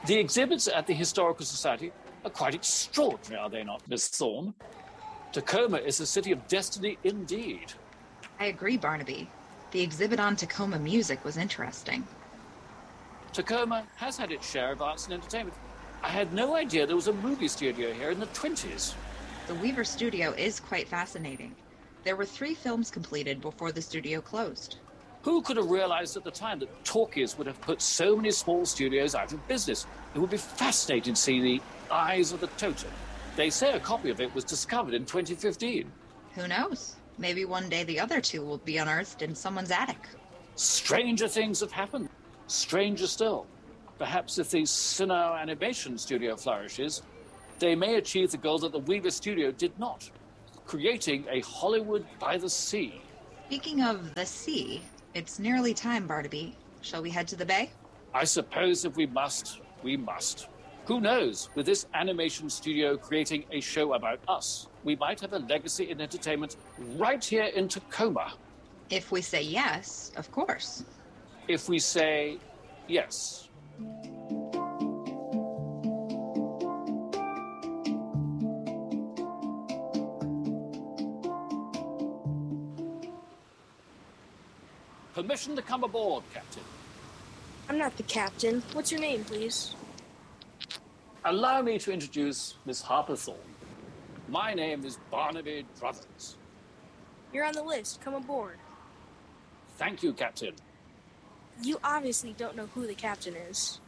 The exhibits at the Historical Society are quite extraordinary, are they not, Miss Thorne? Tacoma is a city of destiny indeed. I agree, Barnaby. The exhibit on Tacoma music was interesting. Tacoma has had its share of arts and entertainment. I had no idea there was a movie studio here in the 20s. The Weaver Studio is quite fascinating. There were 3 films completed before the studio closed. Who could have realized at the time that talkies would have put so many small studios out of business? It would be fascinating to see the Eyes of the Totem. They say a copy of it was discovered in 2015. Who knows? Maybe one day the other 2 will be unearthed in someone's attic. Stranger things have happened. Stranger still. Perhaps if the Sino Animation Studio flourishes, they may achieve the goal that the Weaver Studio did not, creating a Hollywood by the sea. Speaking of the sea, it's nearly time, Barnaby. Shall we head to the bay? I suppose if we must, we must. Who knows, with this animation studio creating a show about us, we might have a legacy in entertainment right here in Tacoma. If we say yes, of course. If we say yes. Permission to come aboard, Captain. I'm not the captain. What's your name, please? Allow me to introduce Miss Harper Thorne. My name is Barnaby Druthers. You're on the list. Come aboard. Thank you, Captain. You obviously don't know who the captain is.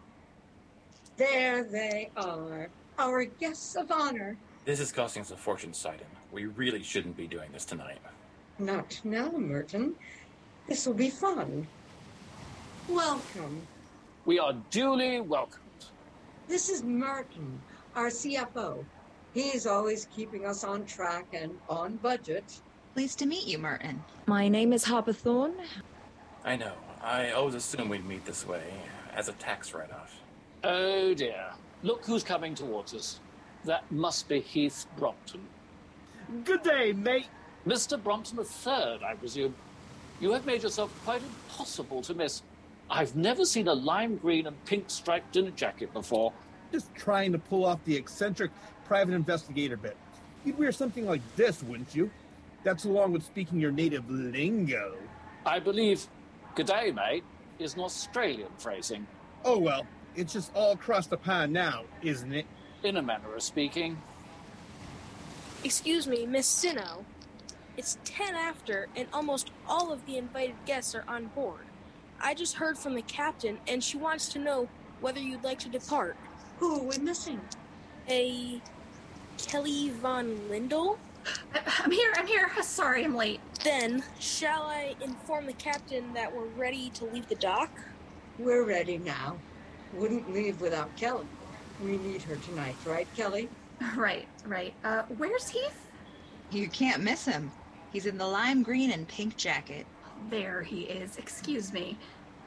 There they are, our guests of honor. This is costing us a fortune, Sidon. We really shouldn't be doing this tonight. Not now, Merton. This will be fun. Welcome. We are duly welcomed. This is Merton, our CFO. He's always keeping us on track and on budget. Pleased to meet you, Merton. My name is Harper Thorne. I know. I always assumed we'd meet this way, as a tax write-off. Oh dear. Look who's coming towards us. That must be Heath Brompton. Good day, mate. Mr. Brompton III, I presume. You have made yourself quite impossible to miss. I've never seen a lime green and pink striped dinner jacket before. Just trying to pull off the eccentric private investigator bit. You'd wear something like this, wouldn't you? That's along with speaking your native lingo. I believe "g'day, mate" is an Australian phrasing. Oh, well, it's just all across the pond now, isn't it? In a manner of speaking. Excuse me, Miss Sino. It's 10 after, and almost all of the invited guests are on board. I just heard from the captain, and she wants to know whether you'd like to depart. Who are we missing? A Kelly Von Lindell? I'm here. Sorry, I'm late. Then, shall I inform the captain that we're ready to leave the dock? We're ready now. Wouldn't leave without Kelly. We need her tonight, right, Kelly? Right. Where's Heath? You can't miss him. He's in the lime green and pink jacket. There he is. Excuse me.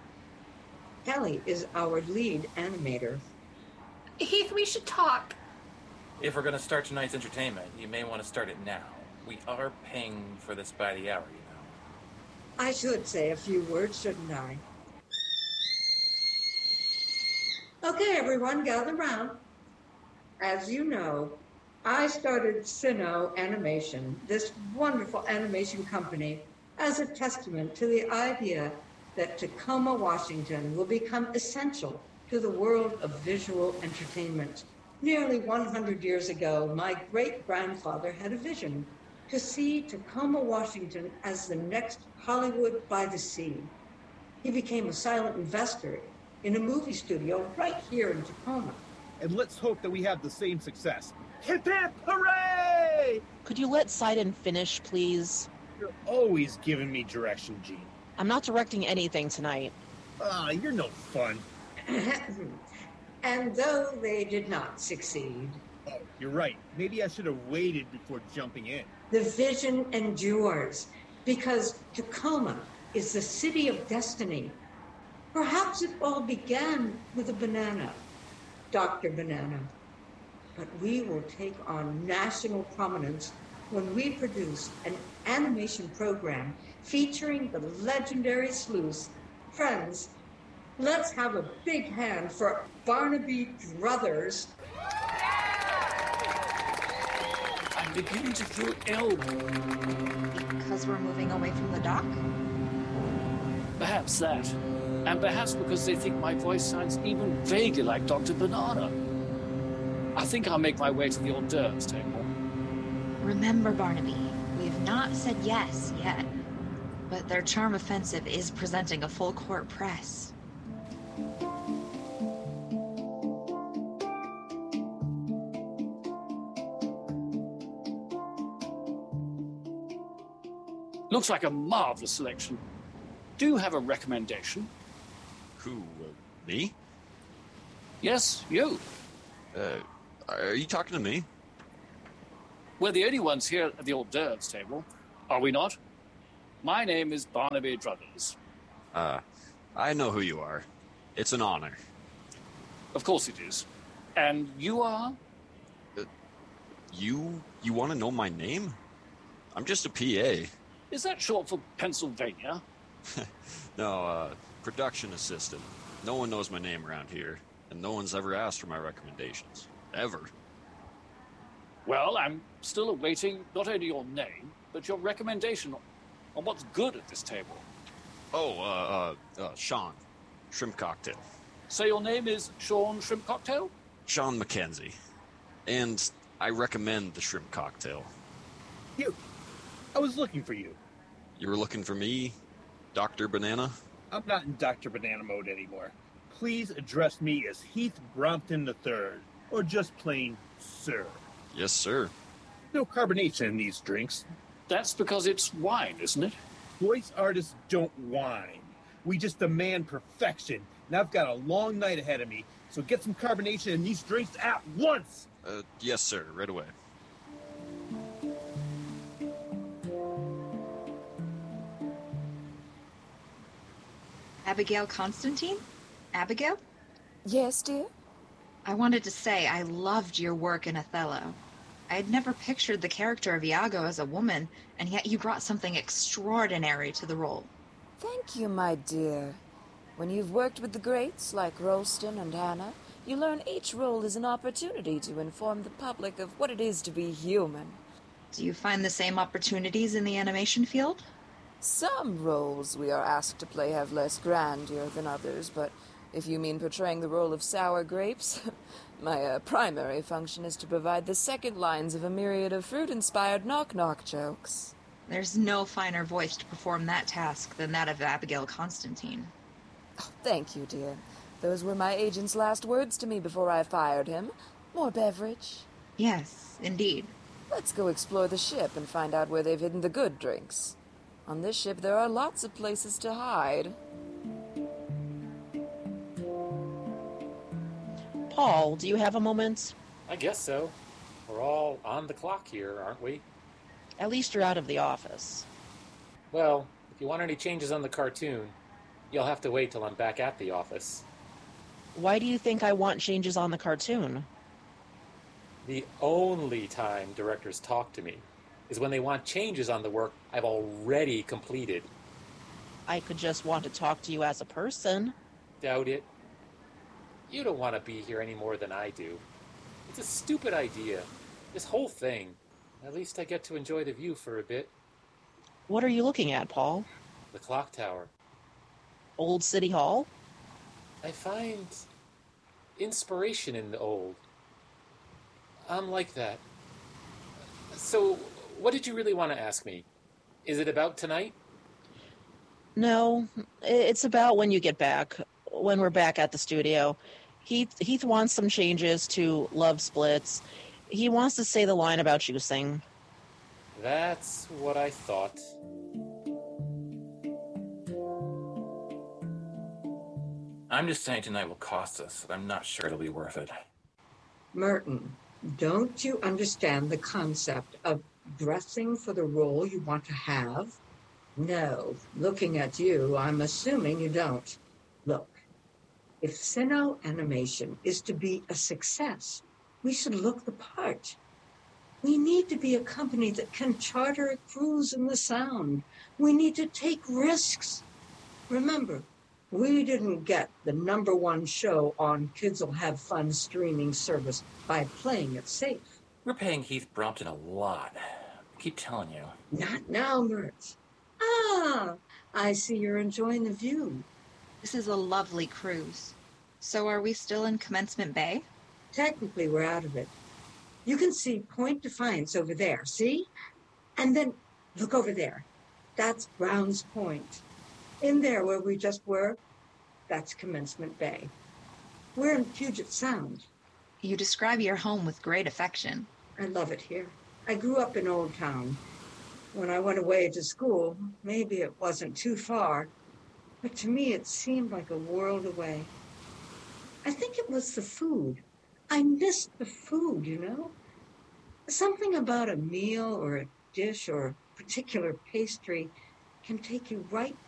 Kelly is our lead animator. Heath, we should talk. If we're going to start tonight's entertainment, you may want to start it now. We are paying for this by the hour, you know. I should say a few words, shouldn't I? Okay, everyone, gather round. As you know, I started Sino Animation, this wonderful animation company, as a testament to the idea that Tacoma, Washington will become essential to the world of visual entertainment. Nearly 100 years ago, my great-grandfather had a vision to see Tacoma, Washington as the next Hollywood by the sea. He became a silent investor in a movie studio right here in Tacoma. And let's hope that we have the same success. Hip hip hooray! Could you let Sidon finish, please? You're always giving me direction, Gene. I'm not directing anything tonight. You're no fun. And though they did not succeed, Oh, you're right. Maybe I should have waited before jumping in. the vision endures because Tacoma is the city of destiny. Perhaps it all began with a banana, Dr. Banana. But we will take on national prominence when we produce an animation program featuring the legendary sleuths, friends Let's have a big hand for Barnaby Druthers. I'm beginning to feel ill. Because we're moving away from the dock? Perhaps that. And perhaps because they think my voice sounds even vaguely like Dr. Banana. I think I'll make my way to the hors d'oeuvres table. Remember, Barnaby, we've not said yes yet. But their charm offensive is presenting a full court press. Looks like a marvelous selection. Do you have a recommendation? Who, me? Yes, you. Are you talking to me? We're the only ones here at the hors d'oeuvres table, are we not? My name is Barnaby Druthers. I know who you are. It's an honor. Of course it is. And you are? You want to know my name? I'm just a PA. Is that short for Pennsylvania? No, production assistant. No one knows my name around here, and no one's ever asked for my recommendations. Ever. Well, I'm still awaiting not only your name, but your recommendation on what's good at this table. Oh, Sean. Shrimp cocktail. So your name is Sean Shrimp Cocktail? Sean McKenzie. And I recommend the shrimp cocktail. You. I was looking for you. You were looking for me, Dr. Banana? I'm not in Dr. Banana mode anymore. Please address me as Heath Brompton III, or just plain Sir. Yes, sir. No carbonation in these drinks. That's because it's wine, isn't it? Voice artists don't whine. We just demand perfection. And I've got a long night ahead of me, so get some carbonation in these drinks at once! Yes, sir. Right away. Abigail Constantine? Abigail? Yes, dear? I wanted to say I loved your work in Othello. I had never pictured the character of Iago as a woman, and yet you brought something extraordinary to the role. Thank you, my dear. When you've worked with the greats like Ralston and Hannah, you learn each role is an opportunity to inform the public of what it is to be human. Do you find the same opportunities in the animation field? Some roles we are asked to play have less grandeur than others, but if you mean portraying the role of sour grapes, my primary function is to provide the second lines of a myriad of fruit-inspired knock-knock jokes. There's no finer voice to perform that task than that of Abigail Constantine. Oh, thank you, dear. Those were my agent's last words to me before I fired him. More beverage? Yes, indeed. Let's go explore the ship and find out where they've hidden the good drinks. On this ship, there are lots of places to hide. Paul, do you have a moment? I guess so. We're all on the clock here, aren't we? At least you're out of the office. Well, if you want any changes on the cartoon, you'll have to wait till I'm back at the office. Why do you think I want changes on the cartoon? The only time directors talk to me is when they want changes on the work I've already completed. I could just want to talk to you as a person. Doubt it. You don't want to be here any more than I do. It's a stupid idea. This whole thing. At least I get to enjoy the view for a bit. What are you looking at, Paul? The clock tower. Old City Hall? I find inspiration in the old. I'm like that. So, what did you really want to ask me? Is it about tonight? No, it's about when you get back, when we're back at the studio. Heath wants some changes to Love Splits. He wants to say the line about juicing. That's what I thought. I'm just saying tonight will cost us, but I'm not sure it'll be worth it. Merton, don't you understand the concept of dressing for the role you want to have? No, looking at you, I'm assuming you don't. Look, if Sino Animation is to be a success, we should look the part. We need to be a company that can charter a cruise in the Sound. We need to take risks. Remember, We didn't get the #1 show on Kids'll Have Fun streaming service by playing it safe. We're paying Heath Brompton a lot. I keep telling you. Not now, Mertz. Ah, I see you're enjoying the view. This is a lovely cruise. So are we still in Commencement Bay? Technically, we're out of it. You can see Point Defiance over there, see? And then look over there. That's Browns Point. In there where we just were, that's Commencement Bay. We're in Puget Sound. You describe your home with great affection. I love it here. I grew up in Old Town. When I went away to school, maybe it wasn't too far, but to me it seemed like a world away. I think it was the food. I missed the food, you know? Something about a meal or a dish or a particular pastry can take you right